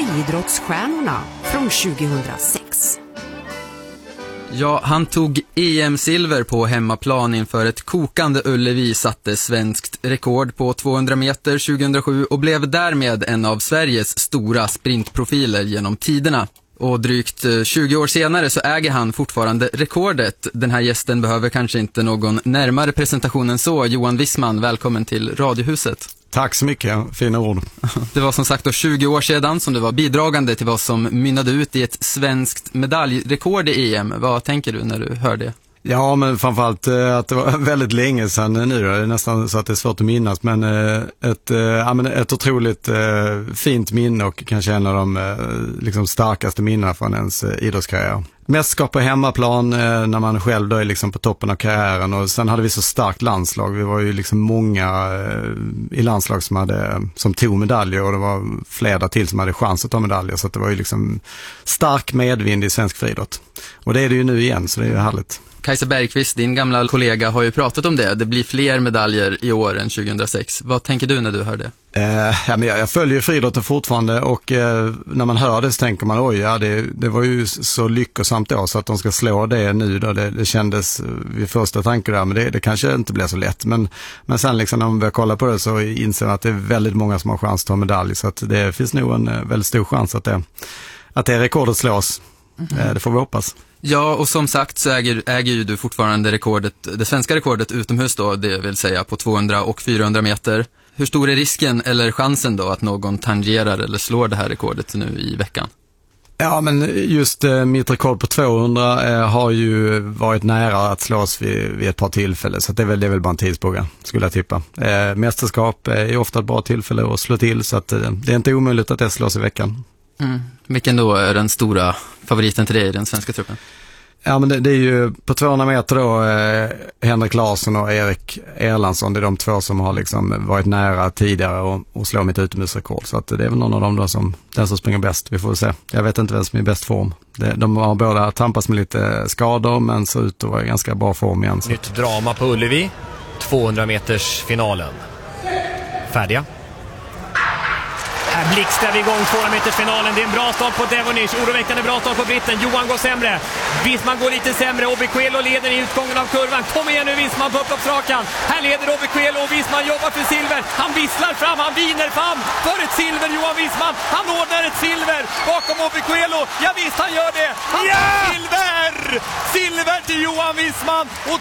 friidrottsstjärnorna från 2006. Ja, han tog EM-silver på hemmaplan inför ett kokande Ullevi, satte svenskt rekord på 200 meter 2007 och blev därmed en av Sveriges stora sprintprofiler genom tiderna. Och drygt 20 år senare så äger han fortfarande rekordet. Den här gästen behöver kanske inte någon närmare presentation än så. Johan Wissman, välkommen till Radiohuset. Tack så mycket, fina ord. Det var som sagt då 20 år sedan som du var bidragande till vad som mynnade ut i ett svenskt medaljrekord i EM. Vad tänker du när du hör det? Ja, men framförallt att det var väldigt länge sedan nu. Det är nästan så att det är svårt att minnas. Men ett otroligt fint minne och kanske en av de liksom starkaste minnena från ens idrottskarriär. Mästerskap på hemmaplan när man själv då är liksom på toppen av karriären, och sen hade vi så starkt landslag. Vi var ju liksom många i landslag som tog medaljer, och det var flera till som hade chans att ta medaljer, så att det var ju liksom stark medvind i svensk friidrott. Och det är det ju nu igen, så det är ju härligt. Kajsa Bergqvist, din gamla kollega, har ju pratat om det. Det blir fler medaljer i år än 2006. Vad tänker du när du hör det? Men jag följer friidrotten fortfarande, och när man hör det så tänker man det var ju så lyckosamt då, så att de ska slå det nu då. Det kändes vid första tanken där, men det kanske inte blir så lätt. Men sen liksom när man börjar kolla på det så inser man att det är väldigt många som har chans att ta medalj, så att det finns nog en väldigt stor chans att det rekordet slås. Det får vi hoppas. Ja, och som sagt så äger ju du fortfarande det svenska rekordet utomhus då, det vill säga på 200 och 400 meter. Hur stor är risken eller chansen då att någon tangerar eller slår det här rekordet nu i veckan? Ja, men just mitt rekord på 200 har ju varit nära att slås vid ett par tillfällen, så att det är väl bara en tidsfråga, skulle jag tippa. Mästerskap är ofta ett bra tillfälle att slå till, så att det är inte omöjligt att det slås i veckan. Vilken då är den stora favoriten till dig i den svenska truppen? Ja, men det är ju på 200 meter då Henrik Larsson och Erik Erlandsson. Det är de två som har liksom varit nära tidigare och slå mitt utomhusrekord. Så att det är väl någon av dem då den som springer bäst. Vi får se. Jag vet inte vem som är i bäst form. De har båda tampats med lite skador, men så ut att vara i ganska bra form igen. Så. Nytt drama på Ullevi. 200 meters finalen. Färdiga. Här blixtrar vi igång 200 meters finalen. Det är en bra start på Devonish. Oroväckande bra start på britten. Johan går sämre. Wissman går lite sämre. Obiquelo leder i utgången av kurvan. Kom igen nu Wissman på upploppsrakan. Här leder Obiquelo och Wissman jobbar för silver. Han visslar fram. Han viner fram för ett silver, Johan Wissman. Han ordnar ett silver bakom Obiquelo. Ja visst, han gör det. Han tar silver! Silver till Johan Wissman. Och